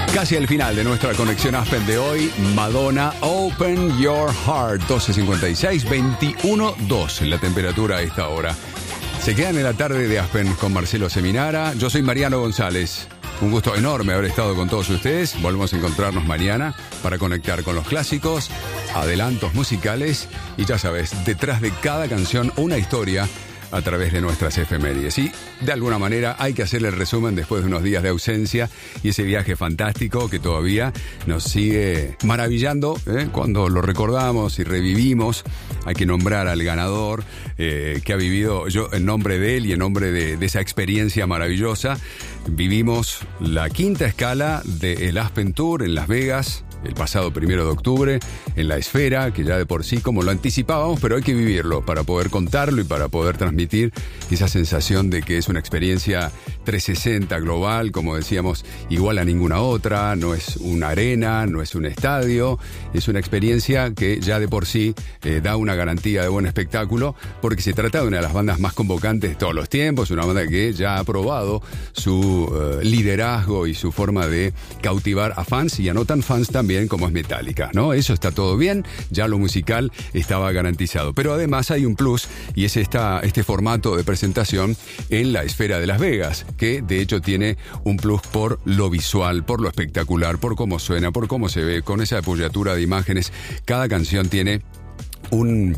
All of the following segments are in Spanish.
Casi al final de nuestra conexión Aspen de hoy, Madonna, Open Your Heart, 12:56, 21:2 la temperatura a esta hora. Se quedan en la tarde de Aspen con Marcelo Seminara. Yo soy Mariano González. Un gusto enorme haber estado con todos ustedes. Volvemos a encontrarnos mañana para conectar con los clásicos, adelantos musicales y ya sabes, detrás de cada canción una historia a través de nuestras efemérides. Y de alguna manera hay que hacerle el resumen después de unos días de ausencia y ese viaje fantástico que todavía nos sigue maravillando, cuando lo recordamos y revivimos. Hay que nombrar al ganador que ha vivido, yo en nombre de él y en nombre de esa experiencia maravillosa, vivimos la quinta escala del Aspen Tour en Las Vegas, el pasado 1 de octubre, en la Esfera, que ya de por sí, como lo anticipábamos, pero hay que vivirlo para poder contarlo y para poder transmitir esa sensación de que es una experiencia 360 global, como decíamos, igual a ninguna otra. No es una arena, no es un estadio, es una experiencia que ya de por sí da una garantía de buen espectáculo, porque se trata de una de las bandas más convocantes de todos los tiempos, una banda que ya ha probado su liderazgo y su forma de cautivar a fans y a no tan fans también, como es Metallica, ¿no? Eso está todo bien, ya lo musical estaba garantizado. Pero además hay un plus, y es este formato de presentación en la Esfera de Las Vegas, que de hecho tiene un plus por lo visual, por lo espectacular, por cómo suena, por cómo se ve, con esa apoyatura de imágenes. Cada canción tiene un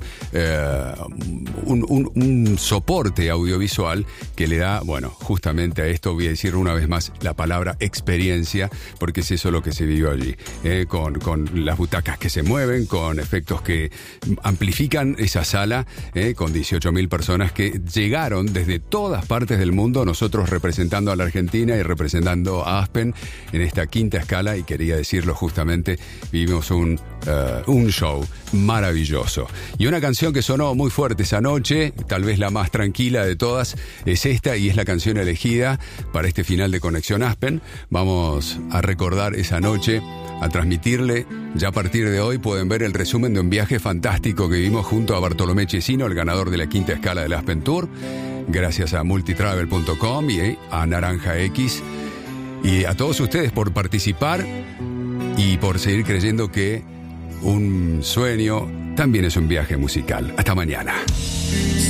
soporte audiovisual que le da, bueno, justamente a esto voy a decir una vez más la palabra experiencia, porque es eso lo que se vivió allí, con las butacas que se mueven, con efectos que amplifican esa sala, con 18.000 personas que llegaron desde todas partes del mundo, nosotros representando a la Argentina y representando a Aspen en esta quinta escala, y quería decirlo justamente, vivimos un show maravilloso. Y una canción que sonó muy fuerte esa noche, tal vez la más tranquila de todas, es esta, y es la canción elegida para este final de Conexión Aspen. Vamos a recordar esa noche, a transmitirle. Ya a partir de hoy pueden ver el resumen de un viaje fantástico que vivimos junto a Bartolomé Chesino, el ganador de la quinta escala del Aspen Tour, gracias a multitravel.com y a Naranja X, y a todos ustedes por participar y por seguir creyendo que un sueño también es un viaje musical. Hasta mañana.